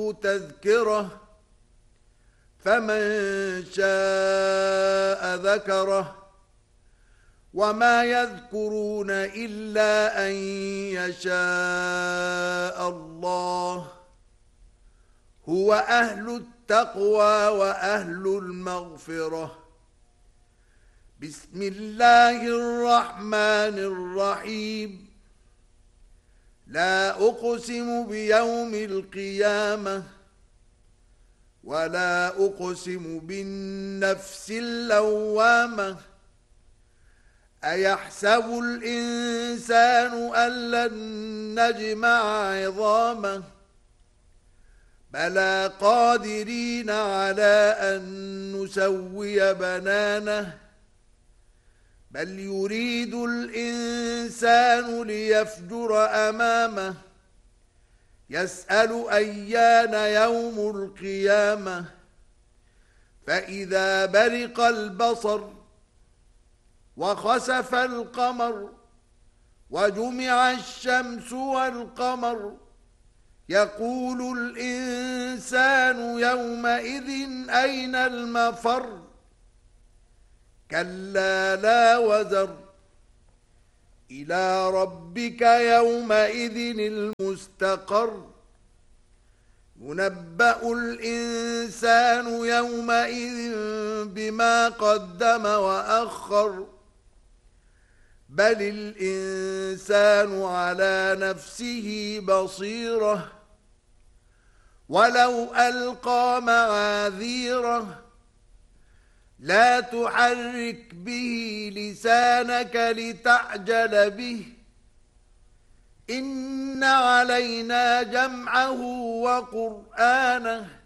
تذكرة فمن شاء ذكره وما يذكرون إلا أن يشاء الله هو أهل التقوى وأهل المغفرة. بسم الله الرحمن الرحيم. لا أقسم بيوم القيامة ولا أقسم بالنفس اللوامة أيحسب الإنسان أن لن نجمع عظامه بلى قادرين على أن نسوي بنانه بل يريد الإنسان ليفجر أمامه يسأل أيان يوم القيامة فإذا برق البصر وخسف القمر وجمع الشمس والقمر يقول الإنسان يومئذ أين المفر كلا لا وزر إلى ربك يومئذ المستقر ينبأ الإنسان يومئذ بما قدم وأخر بل الإنسان على نفسه بصيرة ولو ألقى معاذيره لا تحرك به لسانك لتعجل به إن علينا جمعه وقرآنه